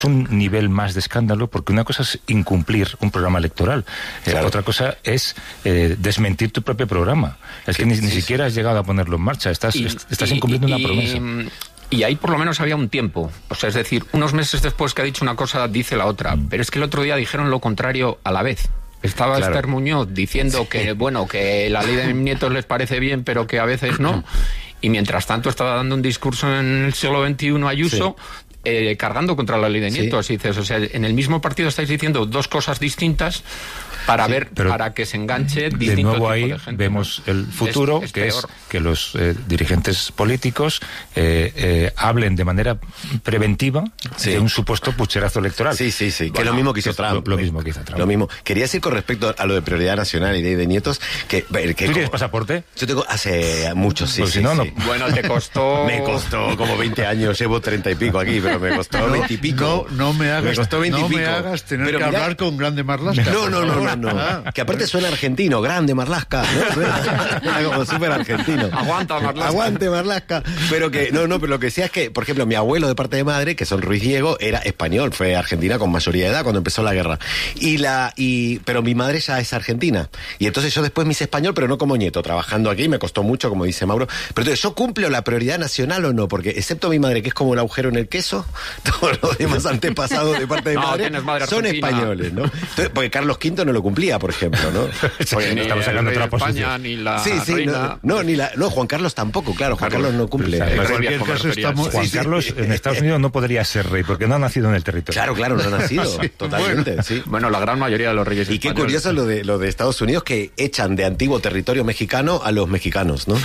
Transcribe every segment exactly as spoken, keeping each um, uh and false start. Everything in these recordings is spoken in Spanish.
un nivel más de escándalo, porque una cosa es incumplir un programa electoral, claro. eh, otra cosa es eh, desmentir tu propio programa. Es que ni, ni siquiera has llegado a ponerlo en marcha, estás, y, estás incumpliendo y, una promesa. Y, y ahí por lo menos había un tiempo, o sea, es decir, unos meses después que ha dicho una cosa, dice la otra, mm. pero es que el otro día dijeron lo contrario a la vez. Estaba claro. Esther Muñoz diciendo sí. que, bueno, que la ley de mis nietos les parece bien, pero que a veces no, y mientras tanto estaba dando un discurso en el siglo veintiuno Ayuso, sí. Eh, cargando contra la ley de nietos, sí. dices, o sea, en el mismo partido estáis diciendo dos cosas distintas para sí, ver, para que se enganche distinto de nuevo ahí de gente, vemos ¿no? el futuro, es, es que peor. es que los eh, dirigentes políticos eh, eh, hablen de manera preventiva sí. de un supuesto pucherazo electoral. Sí, sí, sí, bueno, que es lo mismo que hizo Trump. Lo, lo mismo que hizo Trump. Lo mismo. Quería decir con respecto a lo de prioridad nacional y ley de nietos, que... que ¿Tú tienes pasaporte? Yo tengo hace muchos, sí, pues sí, si no, sí. no. Bueno, te costó... me costó como veinte años, llevo treinta y pico aquí, pero me costó no, veinte y pico. No, no me hagas, me costó veinte no y pico. me hagas tener pero que mira, hablar con Grande Marlaska. No, no, no, no, no. Ah. Que aparte suena argentino, Grande Marlaska, ¿no? Suena como súper argentino. Aguanta Marlaska. Aguante Marlaska. Pero que, no, no, pero lo que decía es que, por ejemplo, mi abuelo de parte de madre, que son Ruiz Diego, era español, fue argentina con mayoría de edad cuando empezó la guerra. Y la, y, pero mi madre ya es argentina. Y entonces yo después me hice español, pero no como nieto, trabajando aquí, me costó mucho, como dice Mauro. Pero entonces, ¿yo cumplo la prioridad nacional o no? Porque, excepto mi madre, que es como el agujero en el queso, todos los demás antepasados de parte de no, madre, madre son españoles, ¿no? Entonces, porque Carlos quinto no lo cumplía, por ejemplo, ¿no? Porque no estamos sacando otra posición. Ni la sí, sí, reina. No, no, ni la, no, Juan Carlos tampoco, claro, Juan Carlos, Carlos no cumple. En cualquier caso estamos, Juan sí, Carlos sí. en Estados Unidos no podría ser rey, porque no ha nacido en el territorio. Claro, claro, no ha nacido, sí, totalmente, bueno, sí. Bueno, la gran mayoría de los reyes y españoles. Qué curioso lo de, lo de Estados Unidos, que echan de antiguo territorio mexicano a los mexicanos, ¿no?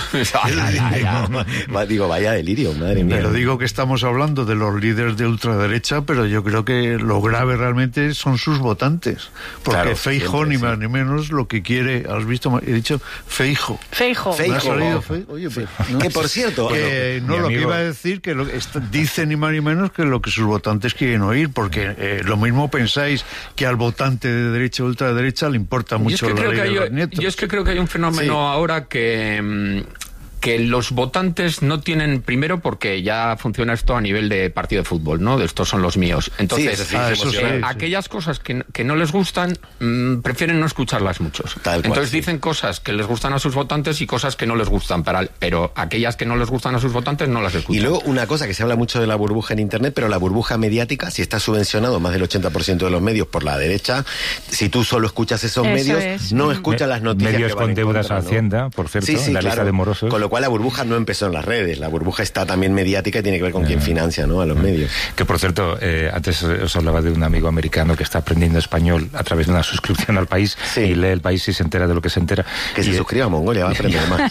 Digo, vaya delirio, madre mía. Pero digo que estamos hablando de los líderes de ultraderecha, pero yo creo que lo grave realmente son sus votantes, porque claro, Feijóo ni más sí. ni menos lo que quiere, has visto, he dicho Feijóo. Feijóo. ¿Me ha salido Feijóo? Oye, pues, no, que por cierto, que, no, lo amigo... que iba a decir que lo, dice ni más ni menos que lo que sus votantes quieren oír, porque eh, lo mismo pensáis que al votante de derecha o ultraderecha le importa mucho es que la creo ley que de hay, los nietos. Yo es que creo que hay un fenómeno sí. ahora que... que los votantes no tienen, primero porque ya funciona esto a nivel de partido de fútbol, ¿no? De estos son los míos. Entonces, sí, sí, ah, eso sí, eh, sí. aquellas cosas que, que no les gustan, mmm, prefieren no escucharlas muchos. Tal Entonces cual, sí. dicen cosas que les gustan a sus votantes y cosas que no les gustan, para, pero aquellas que no les gustan a sus votantes no las escuchan. Y luego una cosa que se habla mucho de la burbuja en Internet, pero la burbuja mediática, si está subvencionado más del ochenta por ciento de los medios por la derecha, si tú solo escuchas esos eso medios, es. no escuchas Me, las noticias medios que van con deudas contra, a Hacienda, ¿no? Por cierto, sí, sí, en la claro. lista de morosos. Con lo cual la burbuja no empezó en las redes, la burbuja está también mediática y tiene que ver con quién financia, ¿no? A los medios. Que por cierto, eh, antes os hablaba de un amigo americano que está aprendiendo español a través de una suscripción al País sí. y lee el País y se entera de lo que se entera. Que y se eh, suscriba a Mongolia, va a aprender más.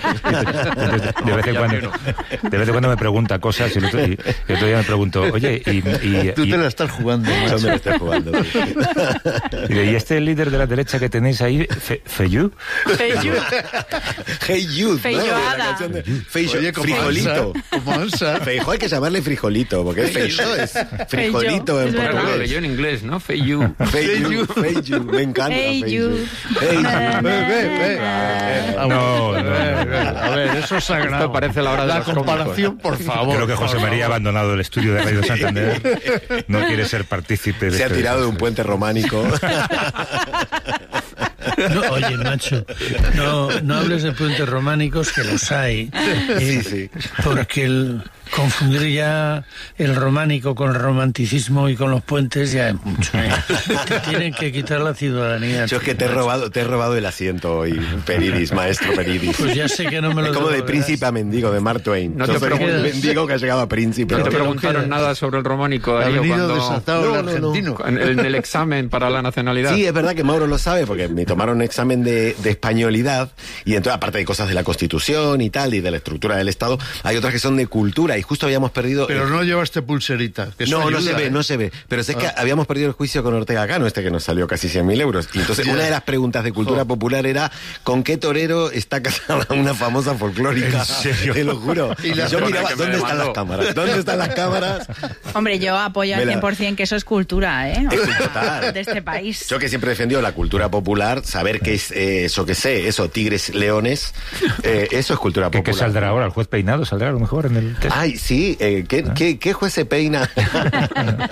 de, vez en cuando, de vez en cuando me pregunta cosas y el otro, y el otro día me pregunto, oye, y... y Tú y, te la estás jugando. Yo me la estoy jugando. Sí. Y, y este líder de la derecha que tenéis ahí, Fe, Feyú. Feyú. Hey Youth, Feyoada. ¿no? Feijóo, frijolito. ¿Cómo ansa? Feijóo hay que llamarle frijolito, porque Feijóo es frijolito en Pero lo portugués. leyó en inglés, ¿no? Feijú. Feijú, Feijú, me encanta. Feijú. Feijú. Ve, ve, ve. No, no, no. A ver, eso es sagrado. Esto parece la hora de la los comparación, por favor. Creo que José María ha abandonado el estudio de Radio Santander. No quiere ser partícipe de Se ha este tirado de un desastre. puente románico. No, oye, macho, no, no hables de puentes románicos, que los hay. Sí, eh, sí. Porque el, confundir ya el románico con el romanticismo y con los puentes ya es mucho. ¿eh? Te tienen que quitar la ciudadanía. Yo es que te he robado, te he robado el asiento hoy, Peridis, maestro Peridis. Pues ya sé que no me lo Es como de devolverás. príncipe a mendigo, de Mark Twain. No Yo te soy preocupes. un mendigo que ha llegado a príncipe. No te Pero preguntaron queda- nada sobre el románico Ha Darío, venido cuando desatado No, el no, no. argentino. en el, en el examen para la nacionalidad. Sí, es verdad que Mauro lo sabe, porque me tomaron un examen de, de españolidad, y entonces, aparte de cosas de la Constitución y tal, y de la estructura del Estado, hay otras que son de cultura, y justo habíamos perdido... Pero eh, no llevaste pulserita. Que eso no, no ayuda, se ve, ¿eh? no se ve. Pero sé que Ah. habíamos perdido el juicio con Ortega Cano, este que nos salió casi cien mil euros. Y entonces, Ya. una de las preguntas de cultura Jo. popular era: ¿con qué torero está casada una famosa folclórica? ¿En serio? Te lo juro. Y Y la yo persona miraba, que me ¿dónde están demandó? las cámaras? ¿Dónde están las cámaras? Hombre, yo apoyo al Me la- cien por ciento que eso es cultura, ¿eh? Es total. De este país. Yo que siempre he defendido la cultura popular, saber qué es eh, eso que sé, eso, tigres, leones, eh, eso es cultura ¿Qué, popular. qué saldrá ahora? ¿El juez Peinado saldrá a lo mejor en el test? Ay, sí, eh, ¿qué, ¿qué, ¿qué juez se peina?